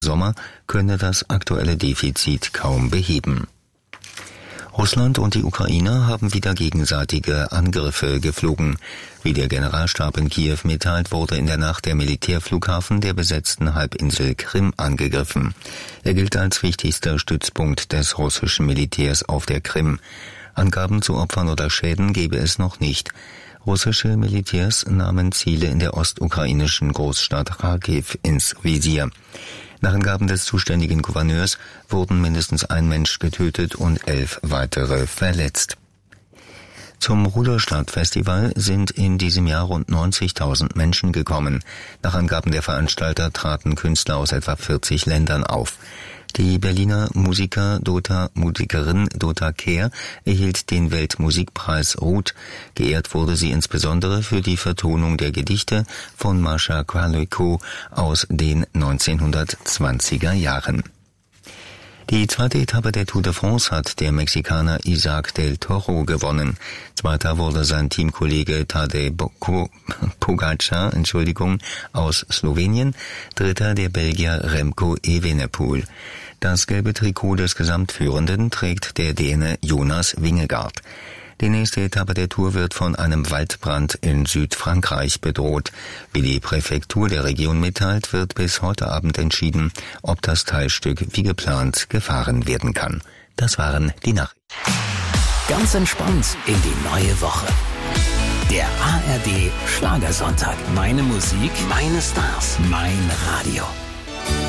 Sommer könne das aktuelle Defizit kaum beheben. Russland und die Ukraine haben wieder gegenseitige Angriffe geflogen. Wie der Generalstab in Kiew mitteilt, wurde in der Nacht der Militärflughafen der besetzten Halbinsel Krim angegriffen. Er gilt als wichtigster Stützpunkt des russischen Militärs auf der Krim. Angaben zu Opfern oder Schäden gebe es noch nicht. Russische Militärs nahmen Ziele in der ostukrainischen Großstadt Kharkiv ins Visier. Nach Angaben des zuständigen Gouverneurs wurden mindestens ein Mensch getötet und 11 weitere verletzt. Zum Ruderstadtfestival sind in diesem Jahr rund 90.000 Menschen gekommen. Nach Angaben der Veranstalter traten Künstler aus etwa 40 Ländern auf. Die Berliner Musikerin Dota Kehr erhielt den Weltmusikpreis Ruth. Geehrt wurde sie insbesondere für die Vertonung der Gedichte von Mascha Qualico aus den 1920er Jahren. Die zweite Etappe der Tour de France hat der Mexikaner Isaac del Toro gewonnen. Zweiter wurde sein Teamkollege Tadej Pogačar, aus Slowenien. Dritter der Belgier Remco Evenepoel. Das gelbe Trikot des Gesamtführenden trägt der Däne Jonas Vingegaard. Die nächste Etappe der Tour wird von einem Waldbrand in Südfrankreich bedroht. Wie die Präfektur der Region mitteilt, wird bis heute Abend entschieden, ob das Teilstück wie geplant gefahren werden kann. Das waren die Nachrichten. Ganz entspannt in die neue Woche. Der ARD Schlagersonntag. Meine Musik, meine Stars, mein Radio.